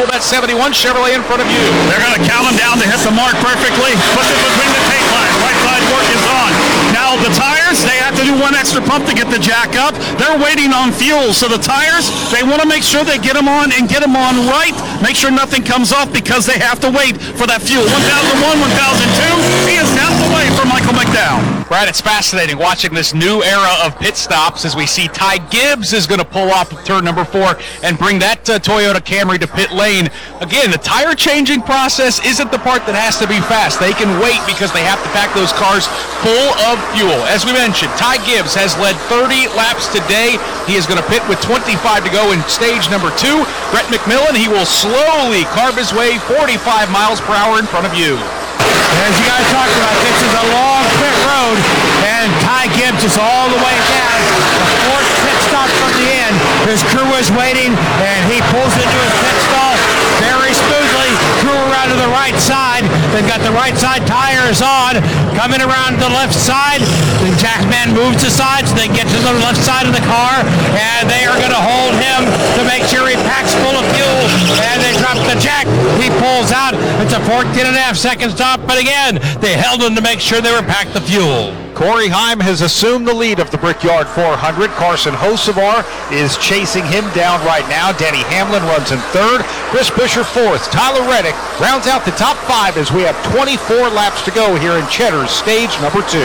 pull that 71 Chevrolet in front of you. They're going to count them down to hit the mark perfectly. Puts it between the tape lines. Right side work is on. Now the tires, they have to do one extra pump to get the jack up. They're waiting on fuel. So the tires, they want to make sure they get them on and get them on right. Make sure nothing comes off because they have to wait for that fuel. 1001, 1002. He is down the way for Michael McDowell. Brad, it's fascinating watching this new era of pit stops as we see Ty Gibbs is going to pull off of turn number 4 and bring that Toyota Camry to pit lane. Again, the tire changing process isn't the part that has to be fast. They can wait because they have to pack those cars full of fuel. As we mentioned, Ty Gibbs has led 30 laps today. He is going to pit with 25 to go in stage number 2. Brett McMillan, he will slowly carve his way 45 miles per hour in front of you. As you guys talked about, this is a long pit road, and Ty Gibbs is all the way down. The fourth pit stop from the end. His crew is waiting, and he pulls into his pit stall very smoothly. Crew around to the right side. They've got the right side tires on. Coming around the left side, the jackman moves aside so they get to the left side of the car, and they are going to hold him to make sure he packs full of fuel, and they drop the jack. He pulls out. It's a 14.5-second stop, but again, they held him to make sure they were packed the fuel. Corey Heim has assumed the lead of the Brickyard 400. Carson Hocevar is chasing him down right now. Denny Hamlin runs in third. Chris Buescher fourth. Tyler Reddick rounds out the top 5 as we have 24 laps to go here in Cheddar's stage number 2.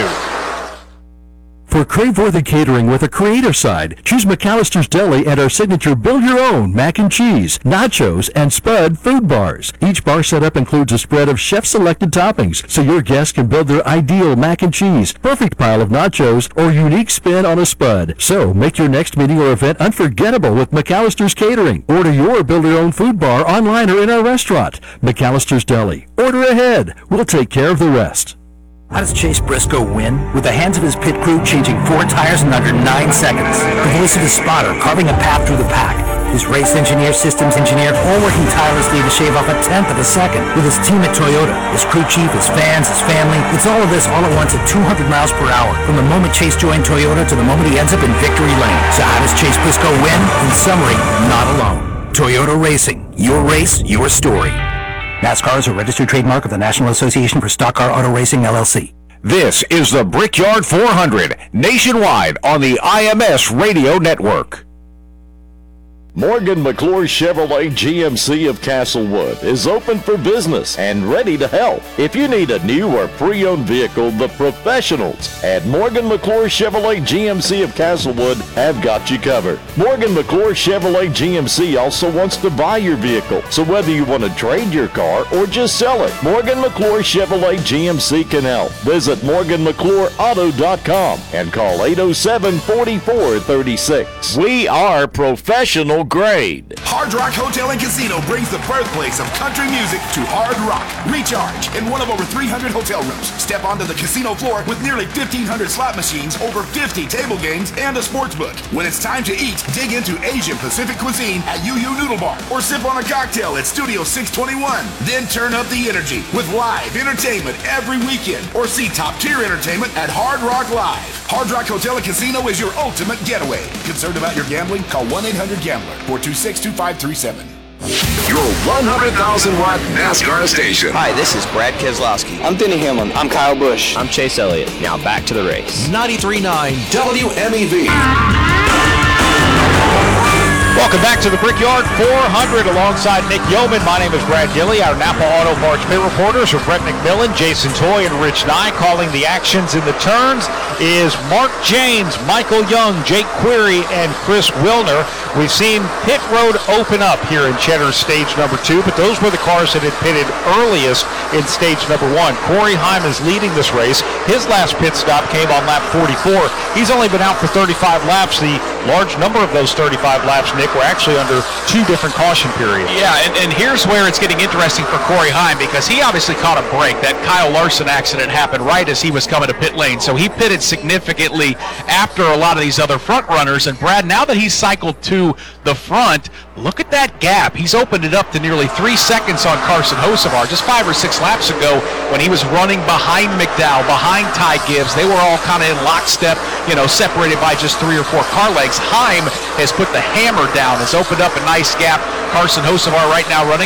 For crave-worthy catering with a creative side, choose McAllister's Deli and our signature build-your-own mac and cheese, nachos, and Spud food bars. Each bar setup includes a spread of chef-selected toppings, so your guests can build their ideal mac and cheese, perfect pile of nachos, or unique spin on a Spud. So make your next meeting or event unforgettable with McAllister's Catering. Order your build-your-own food bar online or in our restaurant. McAllister's Deli. Order ahead. We'll take care of the rest. How does Chase Briscoe win? With the hands of his pit crew changing 4 tires in under 9 seconds. The voice of his spotter carving a path through the pack. His race engineer, systems engineer, all working tirelessly to shave off 1/10 of a second. With his team at Toyota, his crew chief, his fans, his family. It's all of this all at once at 200 miles per hour. From the moment Chase joined Toyota to the moment he ends up in victory lane. So how does Chase Briscoe win? In summary, not alone. Toyota Racing. Your race, your story. NASCAR is a registered trademark of the National Association for Stock Car Auto Racing, LLC. This is the Brickyard 400, nationwide on the IMS Radio Network. Morgan McClure Chevrolet GMC of Castlewood is open for business and ready to help. If you need a new or pre-owned vehicle, the professionals at Morgan McClure Chevrolet GMC of Castlewood have got you covered. Morgan McClure Chevrolet GMC also wants to buy your vehicle. So whether you want to trade your car or just sell it, Morgan McClure Chevrolet GMC can help. Visit MorganMcClureAuto.com and call 807-4436. We are professional grade. Hard Rock Hotel and Casino brings the birthplace of country music to Hard Rock. Recharge in one of over 300 hotel rooms. Step onto the casino floor with nearly 1,500 slot machines, over 50 table games, and a sports book. When it's time to eat, dig into Asian Pacific cuisine at Yu Yu Noodle Bar or sip on a cocktail at Studio 621. Then turn up the energy with live entertainment every weekend or see top-tier entertainment at Hard Rock Live. Hard Rock Hotel and Casino is your ultimate getaway. Concerned about your gambling? Call 1-800-GAMBLER. 426-2537. Your 100,000-watt NASCAR station. Hi, this is Brad Keselowski. I'm Denny Hamlin. I'm Kyle Busch. I'm Chase Elliott. Now back to the race. 93.9 WMEV. Welcome back to the Brickyard 400 alongside Nick Yeoman. My name is Brad Gilley. Our Napa Auto Parts pit reporters are Brett McMillan, Jason Toy, and Rich Nye. Calling the actions in the turns is Mark James, Michael Young, Jake Query, and Chris Wilner. We've seen pit road open up here in Cheddar's stage number 2, but those were the cars that had pitted earliest in stage number 1. Corey Heim is leading this race. His last pit stop came on lap 44. He's only been out for 35 laps. The large number of those 35 laps, Nick, were actually under 2 different caution periods. Yeah, and here's where it's getting interesting for Corey Heim, because he obviously caught a break. That Kyle Larson accident happened right as he was coming to pit lane, so he pitted significantly after a lot of these other front runners. And Brad, now that he's cycled to the front, look at that gap. He's opened it up to nearly 3 seconds on Carson Hocevar. Just 5 or 6 laps ago when he was running behind McDowell, behind Ty Gibbs, they were all kind of in lockstep, separated by just 3 or 4 car legs. Heim has put the hammer down, has opened up a nice gap. Carson Hocevar right now running